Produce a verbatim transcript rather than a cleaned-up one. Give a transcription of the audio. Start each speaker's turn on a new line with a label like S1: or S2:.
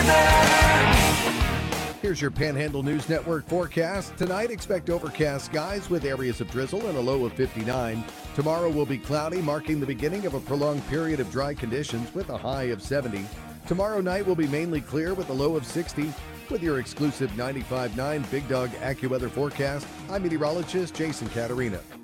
S1: Here's your Panhandle News Network forecast. Tonight, expect overcast skies with areas of drizzle and a low of fifty-nine. Tomorrow will be cloudy, marking the beginning of a prolonged period of dry conditions with a high of seventy. Tomorrow night will be mainly clear with a low of sixty. With your exclusive ninety-five point nine Big Dog AccuWeather forecast, I'm meteorologist Jason Caterina.